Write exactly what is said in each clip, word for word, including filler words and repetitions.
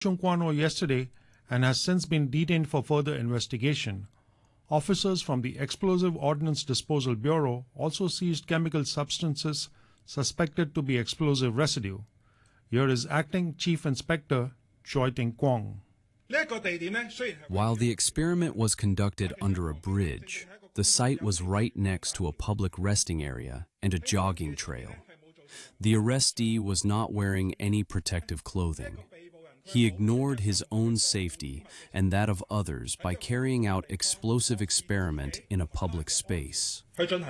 Chung Kwan-o yesterday and has since been detained for further investigation. Officers from the Explosive Ordnance Disposal Bureau also seized chemical substances suspected to be explosive residue. Here is Acting Chief Inspector Choi Ting Kwong. While the experiment was conducted under a bridge, the site was right next to a public resting area and a jogging trail. The arrestee was not wearing any protective clothing. He ignored his own safety and that of others by carrying out explosive experiment in a public space.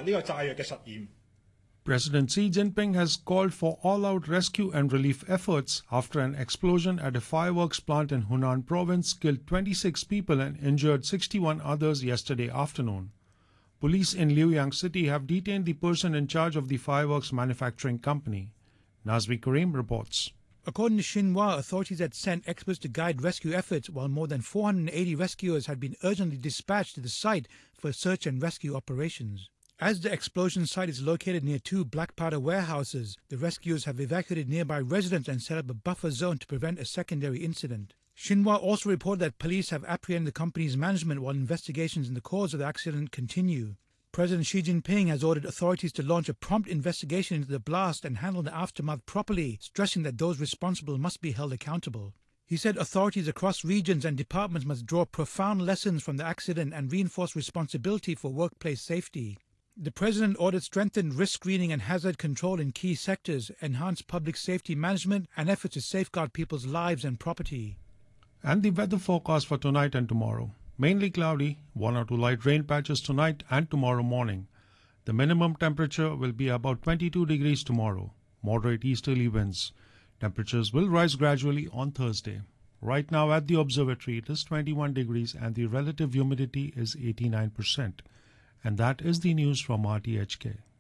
President Xi Jinping has called for all-out rescue and relief efforts after an explosion at a fireworks plant in Hunan province killed twenty-six people and injured sixty-one others yesterday afternoon. Police in Liuyang City have detained the person in charge of the fireworks manufacturing company. Nazmi Karim reports. According to Xinhua, authorities had sent experts to guide rescue efforts while more than four hundred eighty rescuers had been urgently dispatched to the site for search and rescue operations. As the explosion site is located near two black powder warehouses, the rescuers have evacuated nearby residents and set up a buffer zone to prevent a secondary incident. Xinhua also reported that police have apprehended the company's management while investigations into the cause of the accident continue. President Xi Jinping has ordered authorities to launch a prompt investigation into the blast and handle the aftermath properly, stressing that those responsible must be held accountable. He said authorities across regions and departments must draw profound lessons from the accident and reinforce responsibility for workplace safety. The President ordered strengthened risk screening and hazard control in key sectors, enhanced public safety management, and efforts to safeguard people's lives and property. And the weather forecast for tonight and tomorrow. Mainly cloudy, one or two light rain patches tonight and tomorrow morning. The minimum temperature will be about twenty-two degrees tomorrow. Moderate easterly winds. Temperatures will rise gradually on Thursday. Right now at the observatory it is twenty-one degrees and the relative humidity is eighty-nine percent. And that is the news from R T H K.